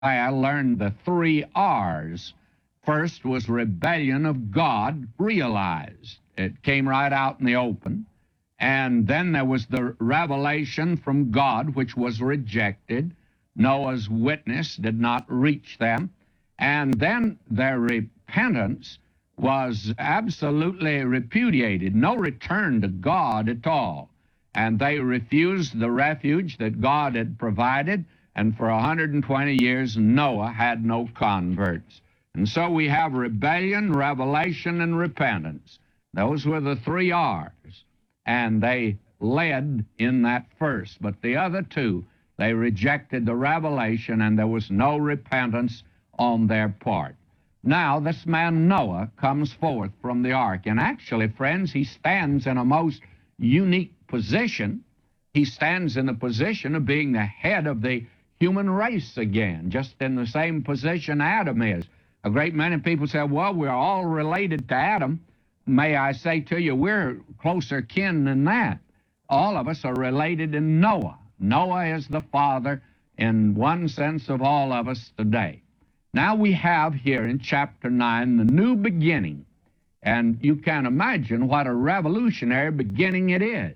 I learned the three R's. First was rebellion of God realized. It came right out in the open. And then there was the revelation from God, which was rejected. Noah's witness did not reach them. And then their repentance was absolutely repudiated, no return to God at all. And they refused the refuge that God had provided, and for 120 years Noah had no converts. And so we have rebellion, revelation, and repentance. Those were the three R's, and they led in that first. But the other two, they rejected the revelation, and there was no repentance on their part. Now, this man Noah comes forth from the ark, and actually, friends, he stands in a most unique position. He stands in the position of being the head of the human race again, just in the same position Adam is. A great many people say, well, we're all related to Adam. May I say to you, we're closer kin than that. All of us are related in Noah. Noah is the father, in one sense, of all of us today. Now we have here in chapter 9 the new beginning, and you can imagine what a revolutionary beginning it is.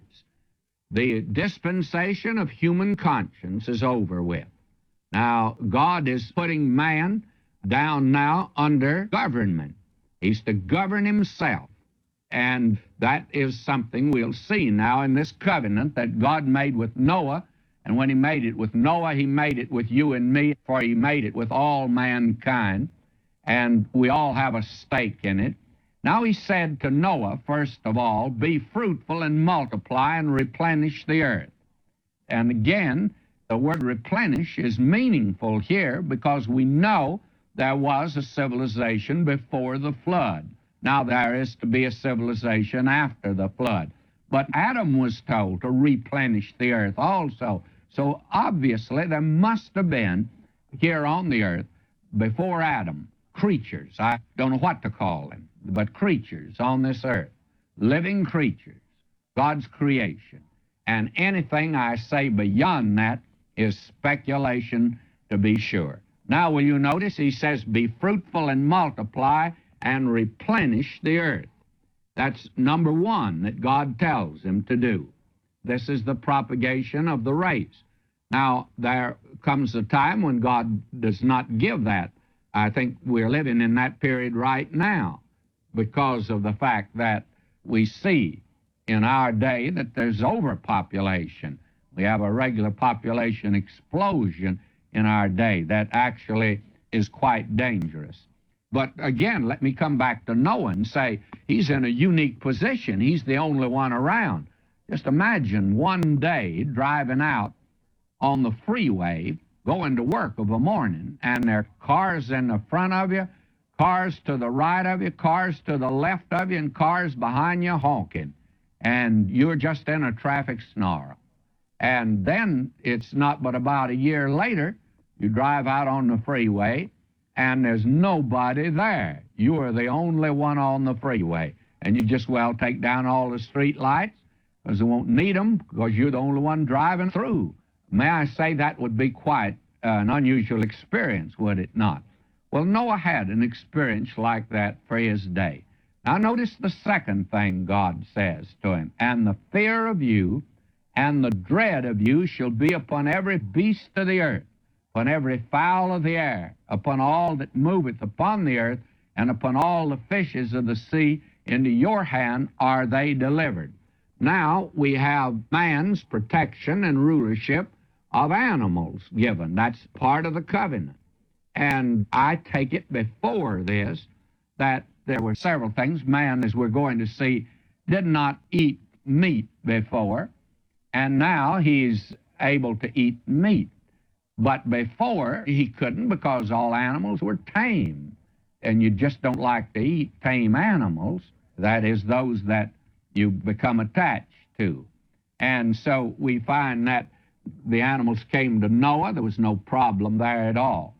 The dispensation of human conscience is over with. Now, God is putting man down now under government. He's to govern himself. And that is something we'll see now in this covenant that God made with Noah. And when he made it with Noah, he made it with you and me, for he made it with all mankind. And we all have a stake in it. Now he said to Noah, first of all, be fruitful and multiply and replenish the earth. And again, the word replenish is meaningful here because we know there was a civilization before the flood. Now there is to be a civilization after the flood. But Adam was told to replenish the earth also. So obviously there must have been here on the earth before Adam creatures. I don't know what to call them, but creatures on this earth, living creatures, God's creation. And anything I say beyond that is speculation, to be sure. Now, will you notice he says, be fruitful and multiply and replenish the earth. That's number one that God tells him to do. This is the propagation of the race. Now, there comes a time when God does not give that. I think we're living in that period right now because of the fact that we see in our day that there's overpopulation. We have a regular population explosion in our day that actually is quite dangerous. But again, let me come back to Noah and say he's in a unique position. He's the only one around. Just imagine one day driving out on the freeway, going to work of a morning, and there are cars in the front of you, cars to the right of you, cars to the left of you, and cars behind you honking. And you're just in a traffic snarl. And then it's not but about a year later, you drive out on the freeway, and there's nobody there. You are the only one on the freeway. And you just, well, take down all the street lights, because they won't need them, because you're the only one driving through. May I say that would be quite an unusual experience, would it not? Well, Noah had an experience like that for his day. Now, notice the second thing God says to him, and the fear of you and the dread of you shall be upon every beast of the earth, upon every fowl of the air, upon all that moveth upon the earth, and upon all the fishes of the sea. Into your hand are they delivered. Now we have man's protection and rulership of animals given. That's part of the covenant. And I take it before this that there were several things. Man, as we're going to see, did not eat meat before, and now he's able to eat meat. But before, he couldn't because all animals were tame. And you just don't like to eat tame animals. That is, those that you become attached to. And so we find that the animals came to Noah. There was no problem there at all.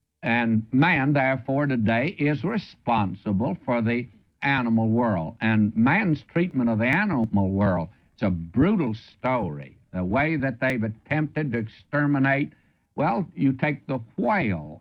And man, therefore, today is responsible for the animal world. And man's treatment of the animal world, it's a brutal story. The way that they've attempted to exterminate Well, you take the whale.